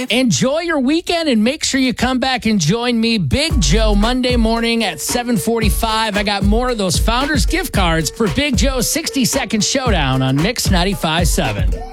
Enjoy your weekend and make sure you come back and join me, Big Joe, Monday morning at 7:45. I got more of those Founders gift cards for Big Joe's 60-second showdown on Mix 95.7.